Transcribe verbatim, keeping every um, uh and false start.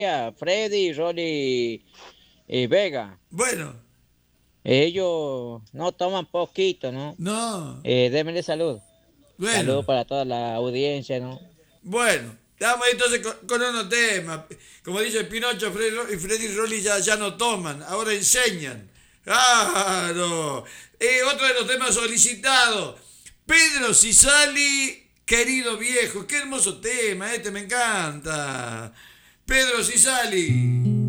Freddy, Rolly y Vega. Bueno, Ellos no toman poquito, ¿no? no. Eh, démele salud. Salud Bueno, para toda la audiencia, ¿no? bueno. Estamos ahí entonces con, con unos temas. Como dice Pinocho, Freddy, Ro- y Freddy y Rolly ya, ya no toman, ahora enseñan. Claro. Eh, otro de los temas solicitados. Pedro Cisali, querido viejo. Qué hermoso tema, este me encanta. Pedro Cisali.